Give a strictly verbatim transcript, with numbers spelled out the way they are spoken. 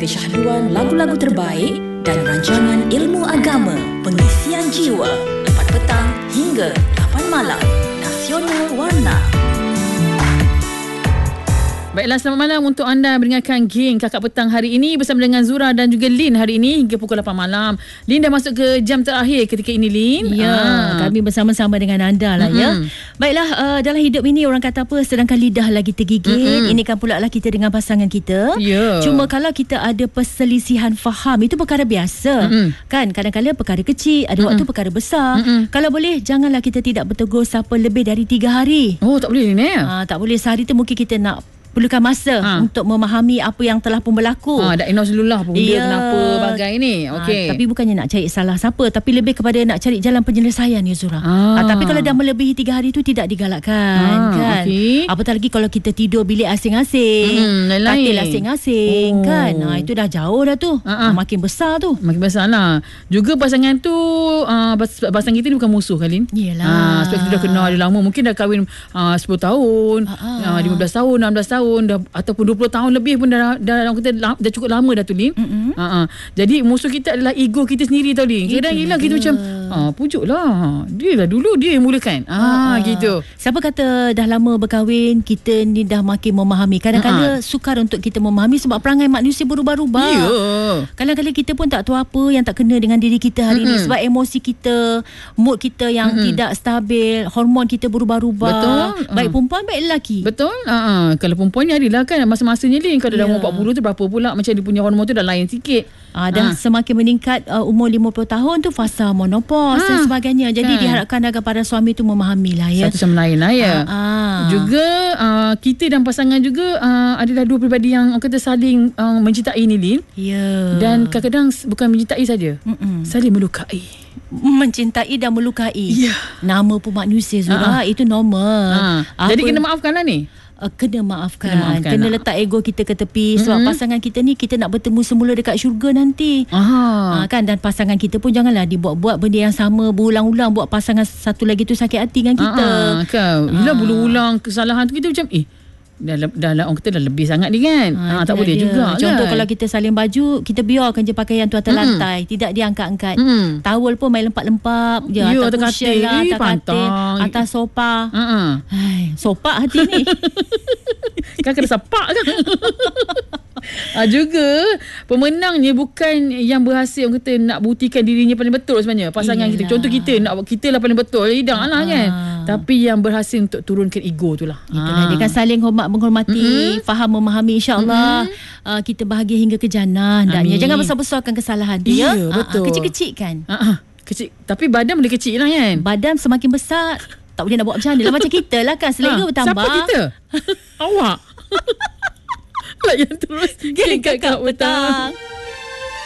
kesyahduan lagu-lagu terbaik dan rancangan ilmu agama, pengisian jiwa, empat petang hingga lapan malam. Nasional Warna. Baiklah, selamat malam untuk anda mendengarkan Geng Kakak Petang hari ini bersama dengan Zura dan juga Lin hari ini hingga pukul lapan malam. Lin dah masuk ke jam terakhir ketika ini, Lin. Ya, ah. kami bersama-sama dengan anda lah mm-hmm. ya. Baiklah, uh, dalam hidup ini orang kata apa, sedangkan lidah lagi tergigit, mm-hmm. ini kan pula lah kita dengan pasangan kita. Yeah. Cuma kalau kita ada perselisihan faham, itu perkara biasa. Mm-hmm. Kan, kadang-kadang perkara kecil, ada mm-hmm. waktu perkara besar. Mm-hmm. Kalau boleh, janganlah kita tidak bertegur sapa lebih dari tiga hari. Oh, tak boleh, Lin eh? Uh, tak boleh, sehari tu mungkin kita nak perlukan masa ha. untuk memahami apa yang telah pun berlaku. Ha, dah ignore dulu lah benda yeah. kenapa bagai ni. Okay. Ha, tapi bukannya nak cari salah siapa, tapi lebih kepada nak cari jalan penyelesaian ya Zura. Ha. Ha, tapi kalau dah melebihi tiga hari tu tidak digalakkan. Ha, kan? Okay. Apatah lagi kalau kita tidur bilik asing-asing, hmm, katil asing-asing, oh. kan? Ha, itu dah jauh dah tu. Ha, ha. Makin besar tu. Makin besar lah. Juga pasangan tu, uh, pasangan kita ni bukan musuh Kalin. Yelah. Ha, sebab kita dah kenal dia lama. Mungkin dah kahwin uh, sepuluh tahun, uh, lima belas tahun, enam belas tahun. Dah, ataupun dua puluh tahun lebih pun dah dah, dah, kita, dah cukup lama dah tu, Lin. Mm-hmm. Uh-huh. Jadi musuh kita adalah ego kita sendiri tau, Lin. Kadang-kadang kita macam ah, pujuk lah, dia lah dulu dia yang mulakan. Ah, uh-huh. gitu. Siapa kata dah lama berkahwin, kita ni dah makin memahami. Kadang-kadang uh-huh. sukar untuk kita memahami sebab perangai manusia berubah-ubah. Yeah. Kadang-kadang kita pun tak tahu apa yang tak kena dengan diri kita hari mm-hmm. ni sebab emosi kita, mood kita yang mm-hmm. tidak stabil, hormon kita berubah-ubah. Betul. Baik perempuan baik lelaki. Betul. Uh-huh. Kalau perempuan ni adalah kan masa-masanya, Lin, kalau yeah. dah umur empat puluh tu berapa pula macam dia punya hormon tu dah lain sikit. Ah, dah ah. semakin meningkat uh, umur lima puluh tahun tu fasa menopause ah. dan sebagainya. Jadi kan. diharapkan agar para suami tu memahami lah ya. Satu sama lain lah ya. Ah, ah. Juga uh, kita dan pasangan juga uh, adalah dua peribadi yang orang kata saling uh, mencintai ni, Lin. Ya. Yeah. Dan kadang-kadang bukan mencintai saja, Mm-mm. saling melukai. Mencintai dan melukai. Yeah. Nama pun manusia Zura, uh-huh. itu normal. Uh. Jadi kena maafkan lah ni. Uh, kena maafkan, kena, maafkan kena nak. letak ego kita ke tepi sebab mm-hmm. pasangan kita ni kita nak bertemu semula dekat syurga nanti. Aha. Uh, kan, dan pasangan kita pun janganlah dibuat-buat benda yang sama berulang-ulang buat pasangan satu lagi tu sakit hati dengan kita. Aha, kan. Bila uh. berulang kesalahan tu kita macam eh dah, dah, dah orang kata dah lebih sangat ni kan. Ha, ha, tak boleh dia. juga. Contoh kan? Kalau kita salin baju, kita biarkan je pakaian tu atas mm. lantai, tidak diangkat-angkat. Mm. Towel pun main lempat-lempat je, ya, atas cushion lah, atas katil, atas sofa. Uh-uh. Hai, sopak hati ni. Kan kena sepak kan. Ha, juga pemenangnya bukan yang berhasil orang kata nak buktikan dirinya paling betul sebenarnya pasangan Iyalah. kita. Contoh kita nak kita lah paling betul, hidang lah kan. Tapi yang berhasil untuk turunkan ego tu lah. Itulah ha. dia kan saling hormat menghormati, mm-hmm. faham memahami, insya-Allah mm-hmm. uh, kita bahagia hingga ke jannah. Dan jangan besar-besarkan kesalahan tu ya. Ya, betul. Uh, kecil-kecil kan. Uh-huh. Kecil, tapi badan boleh kecil lah kan. Badan semakin besar tak boleh nak buat macam mana lah. Macam kita lah kan, selera ha, bertambah. Siapa kita? Awak. Layan terus Geng Kakak Petang.